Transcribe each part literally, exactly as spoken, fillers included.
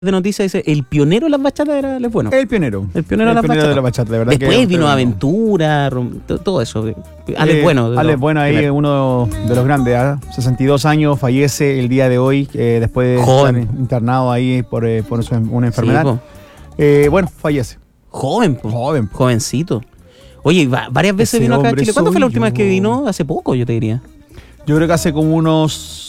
de noticias dice, el pionero de las bachatas era Alex Bueno. El pionero. El pionero, el de, las pionero de la bachata, bachata, de verdad. Después que vino que Aventura, todo eso. Alex eh, Bueno. Alex los, Bueno ahí, primero. uno de los grandes, ¿eh? sesenta y dos años, fallece el día de hoy, eh, después de Joven. estar internado ahí por, eh, por su, una Sí, enfermedad. po. eh, bueno, fallece. Joven, po. Joven. Jovencito. Oye, va- varias veces Ese vino acá a hombre Chile. ¿Cuándo fue la soy última vez que yo. vino? Hace poco, yo te diría. Yo creo que hace como unos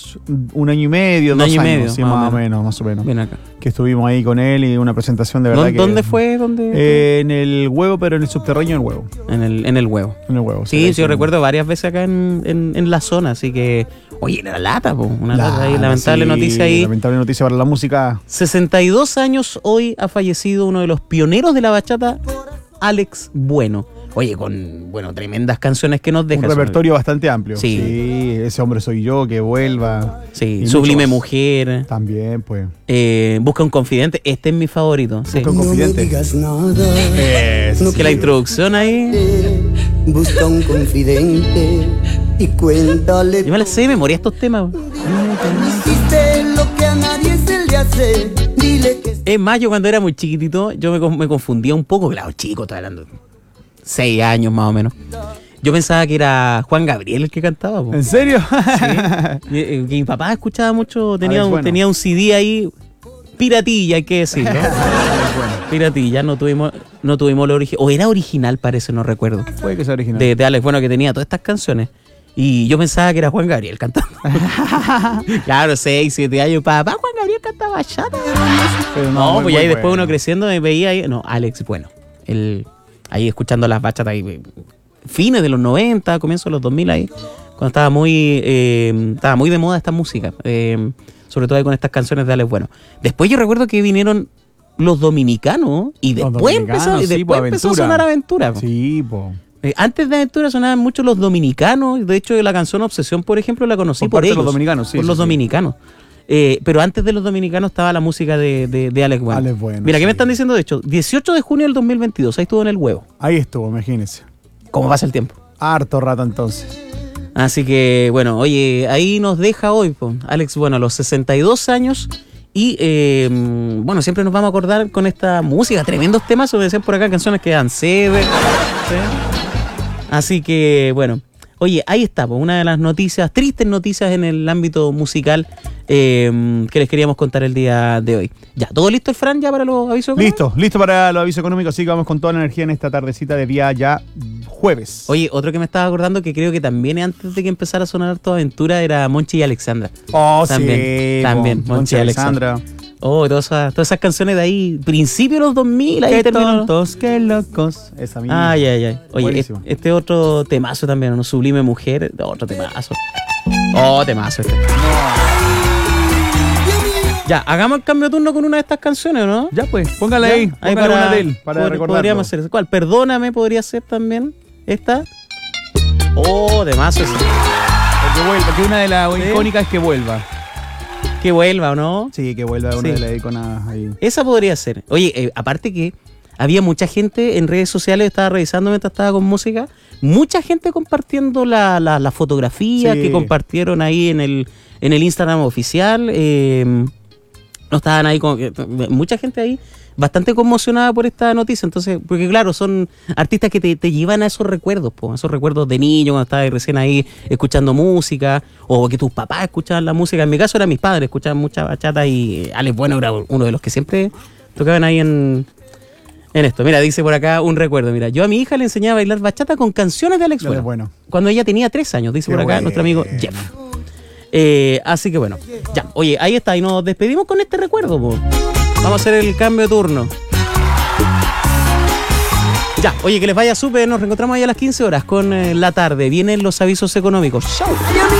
un año y medio, Un dos año y años, medio, sí, más o más o menos. menos, más o menos. Ven acá. Que estuvimos ahí con él y una presentación de verdad ¿Dónde, que... dónde fue? ¿Dónde? Eh, en el huevo, pero en el subterráneo del huevo. En el, en el huevo. En el huevo. Sí, sí, yo ahí recuerdo varias veces acá en, en, en la zona, así que... Oye, era lata, po. Una La- lata ahí, lamentable sí, noticia ahí. Lamentable noticia para la música. sesenta y dos años hoy ha fallecido uno de los pioneros de la bachata, Alex Bueno. Oye, con, bueno, tremendas canciones que nos deja. Un repertorio bastante amplio. Sí. Sí, ese hombre soy yo, que vuelva. Sí, Y Sublime mucho más. Mujer. También, pues. Eh, Busca un confidente. Este es mi favorito. Sí. Busca un No me confidente. digas nada. Es- No Que la introducción ahí... Busca un confidente y cuéntale. Yo me la sé de memoria estos temas. Hiciste lo que a nadie se le hace. Dile que Es más, yo cuando era muy chiquitito, yo me, con- me confundía un poco. Claro, chico, estoy hablando de seis años más o menos. Yo pensaba que era Juan Gabriel el que cantaba. Po. ¿En serio? Y, eh, que mi papá escuchaba mucho, tenía, Alex un, Bueno. tenía un C D ahí, piratilla, hay que decirlo. Piratilla, no tuvimos, no tuvimos lo original. O era original, parece, no recuerdo. Puede que sea original. De, de Alex Bueno, que tenía todas estas canciones. Y yo pensaba que era Juan Gabriel cantando. Claro, seis, siete años. Papá, Juan Gabriel cantaba bachata. Pero No, muy- pues muy ahí después bueno. uno creciendo me veía ahí. No, Alex Bueno. El, ahí escuchando las bachatas ahí. eh, Fines de los noventa, comienzos de los dos mil ahí. Cuando estaba muy, eh, estaba muy de moda esta música. eh, sobre todo ahí con estas canciones de Alex Bueno. Después yo recuerdo que vinieron los dominicanos y Los después, dominicanos, empezó, y sí, después pues, empezó a Aventura. sonar Aventura. po. Sí, po. Eh, antes de Aventura sonaban mucho los dominicanos. De hecho, la canción Obsesión, por ejemplo, la conocí Por por, parte de ellos. los dominicanos, sí, Por sí, los sí. dominicanos. Eh, pero antes de los dominicanos estaba la música de, de, de Alex Bueno. Alex Bueno, Mira, ¿qué sí. me están diciendo? De hecho, dieciocho de junio del dos mil veintidós. Ahí estuvo en el huevo. Ahí estuvo, imagínense. ¿Cómo pasa el tiempo? Harto rato entonces. Así que, bueno, oye, ahí nos deja hoy, po, Alex Bueno, a los sesenta y dos años. Y, eh, bueno, siempre nos vamos a acordar con esta música, tremendos temas, como decían por acá, canciones que dan sed. ¿sí? Así que, bueno, oye, ahí está, po, una de las noticias, tristes noticias en el ámbito musical eh, que les queríamos contar el día de hoy. Ya, ¿todo listo el Fran ya para los avisos? Listo, listo para los avisos económicos. Así que vamos con toda la energía en esta tardecita de día ya jueves. Oye, otro que me estaba acordando que creo que también antes de que empezara a sonar toda aventura era Monchi y Alexandra. Oh, también, sí. también, po. Monchi Monchi Alexandra. Oh, todas esas, todas esas canciones de ahí, principio de los dos mil, ahí Qué terminó. tontos, qué locos. Esa misma. Ay, ay, ay. Oye, Buenísimo. este, este otro temazo también, ¿no? Sublime Mujer, otro temazo. Oh, temazo este. Ya, hagamos el cambio de turno con una de estas canciones, ¿no? Ya pues, póngala Ya, ahí. Póngale una de él para pod- recordarlo. Podríamos hacer. ¿Cuál? Perdóname, podría ser también esta. Oh, temazo ese. Porque, vuelva, que una de las Sí. icónicas es que vuelva. Que vuelva, ¿o no? Sí, que vuelva una Sí. de las iconas ahí. Esa podría ser. Oye, eh, aparte que había mucha gente en redes sociales, estaba revisando mientras estaba con música, mucha gente compartiendo la, la, la fotografía Sí. que compartieron ahí en el, en el Instagram oficial. eh, no estaban ahí con eh, mucha gente ahí bastante conmocionada por esta noticia. Entonces, porque claro, son artistas que te, te llevan a esos recuerdos, po, a esos recuerdos de niño, cuando estabas recién ahí escuchando música, o que tus papás escuchaban la música. En mi caso eran mis padres, escuchaban mucha bachata y eh, Alex Bueno era uno de los que siempre tocaban ahí en, en esto. Mira, dice por acá un recuerdo. Mira, yo a mi hija le enseñaba a bailar bachata con canciones de Alex Alex Bueno. Bueno. Cuando ella tenía tres años, dice Qué por acá bueno. nuestro amigo Jeff. Eh, así que bueno, ya, oye, ahí está, y nos despedimos con este recuerdo, po. Vamos a hacer el cambio de turno. Ya, oye, que les vaya súper, nos reencontramos ahí a las quince horas con eh, la tarde. Vienen los avisos económicos. ¡Chau!